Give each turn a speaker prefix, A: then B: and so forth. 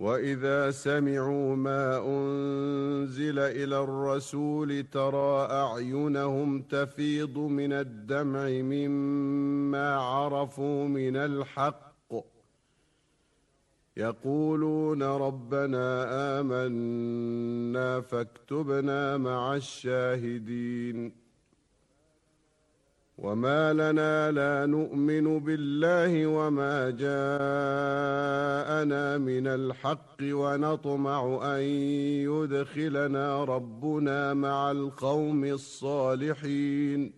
A: وإذا سمعوا ما أنزل إلى الرسول ترى أعينهم تفيض من الدمع مما عرفوا من الحق يقولون ربنا آمنا فاكتبنا مع الشاهدين وما لنا لا نؤمن بالله وما جاءنا من الحق ونطمع أن يدخلنا ربنا مع القوم الصالحين